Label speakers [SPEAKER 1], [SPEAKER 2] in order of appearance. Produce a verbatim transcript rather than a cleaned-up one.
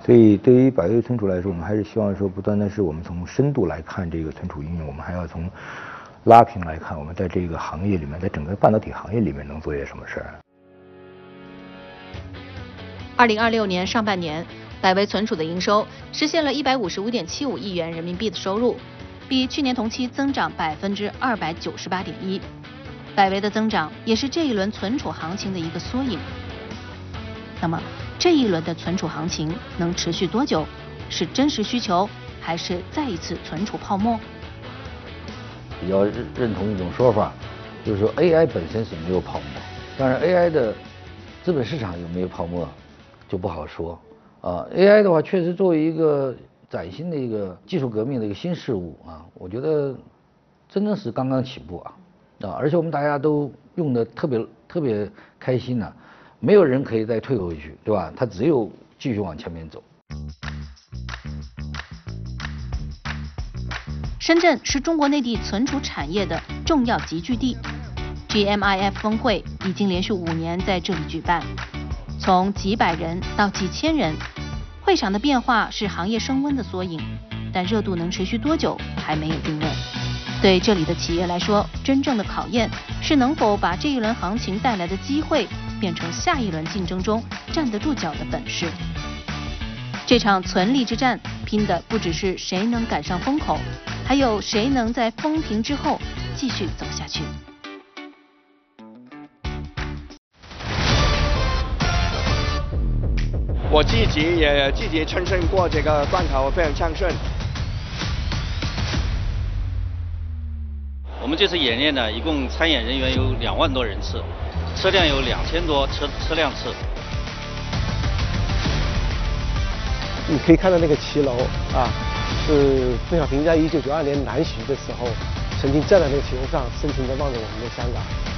[SPEAKER 1] 所以对于百威存储来说，我们还是希望说，不单单是我们从深度来看这个存储应用，我们还要从拉平来看，我们在这个行业里面，在整个半导体行业里面能做些什么事儿。
[SPEAKER 2] 二零二六年上半年，百威存储的营收实现了一百五十五点七五亿元人民币的收入，比去年同期增长百分之二百九十八点一。百威的增长也是这一轮存储行情的一个缩影。那么，这一轮的存储行情能持续多久？是真实需求，还是再一次存储泡沫？
[SPEAKER 3] 比较认认同一种说法，就是说 A I 本身是没有泡沫，当然 A I 的资本市场有没有泡沫就不好说啊。A I 的话，确实作为一个崭新的一个技术革命的一个新事物啊，我觉得真的是刚刚起步啊啊！而且我们大家都用的特别特别开心呐、啊，没有人可以再退回去，对吧？它只有继续往前面走。
[SPEAKER 2] 深圳是中国内地存储产业的重要集聚地 ，G M I F 峰会已经连续五年在这里举办，从几百人到几千人，会场的变化是行业升温的缩影，但热度能持续多久还没有定论。对这里的企业来说，真正的考验是能否把这一轮行情带来的机会变成下一轮竞争中站得住脚的本事。这场存力之战拼的不只是谁能赶上风口，还有谁能在风停之后继续走下去。
[SPEAKER 4] 我自己也自己亲身过这个关口，非常畅顺。
[SPEAKER 5] 我们这次演练呢，一共参演人员有两万多人次，车辆有两千多车车辆次。
[SPEAKER 6] 你可以看到那个骑楼啊，是邓小平在一九九二年南巡的时候，曾经站在那个骑楼上，深情地望着我们的香港。